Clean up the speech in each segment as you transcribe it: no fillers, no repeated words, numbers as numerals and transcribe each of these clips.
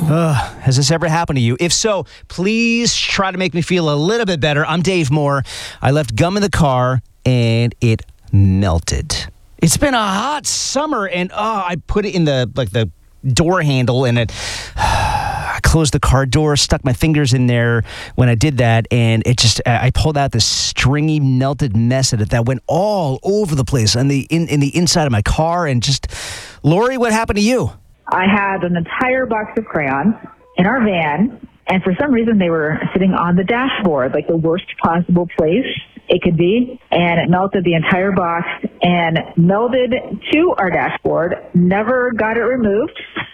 Has this ever happened to you? If so, please try to make me feel a little bit better. I'm Dave Moore. I left gum in the car and it melted. It's been a hot summer and I put it in the door handle and I closed the car door, stuck my fingers in there when I did that, and I pulled out this stringy, melted mess of it that went all over the place in the inside of my car. And just, Lori, what happened to you? I had an entire box of crayons in our van, and for some reason they were sitting on the dashboard, like the worst possible place it could be, and it melted the entire box and melded to our dashboard. Never got it removed.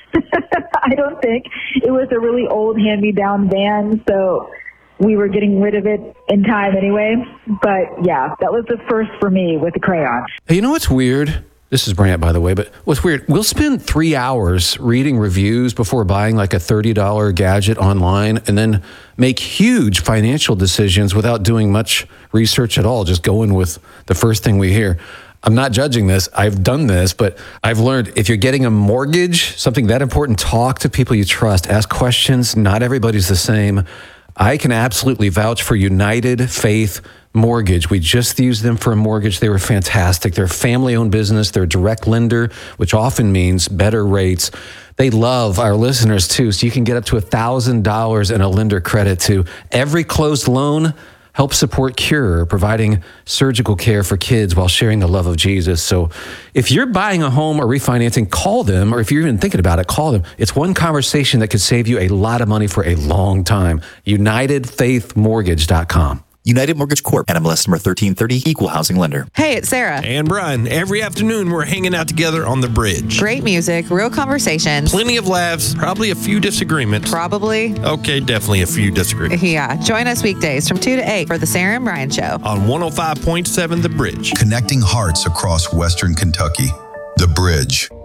I don't think. It was a really old hand-me-down van, so we were getting rid of it in time anyway. But yeah, that was the first for me with the crayons. Hey, you know what's weird? This is Brant, by the way, but what's weird, we'll spend 3 hours reading reviews before buying like a $30 gadget online and then make huge financial decisions without doing much research at all, just going with the first thing we hear. I'm not judging this. I've done this, but I've learned if you're getting a mortgage, something that important, talk to people you trust, ask questions. Not everybody's the same. I can absolutely vouch for United Faith Mortgage. We just used them for a mortgage. They were fantastic. They're a family-owned business. They're a direct lender, which often means better rates. They love our listeners, too, so you can get up to $1,000 in a lender credit, too. Every closed loan helps support Cure, providing surgical care for kids while sharing the love of Jesus. So if you're buying a home or refinancing, call them, or if you're even thinking about it, call them. It's one conversation that could save you a lot of money for a long time. UnitedFaithMortgage.com. United Mortgage Corp. NMLS number 1330, Equal Housing Lender. Hey, it's Sarah. And Brian. Every afternoon, we're hanging out together on the bridge. Great music, real conversations. Plenty of laughs, probably a few disagreements. Probably. Okay, definitely a few disagreements. Yeah. Join us weekdays from 2 to 8 for the Sarah and Brian Show. On 105.7 The Bridge. Connecting hearts across Western Kentucky. The Bridge.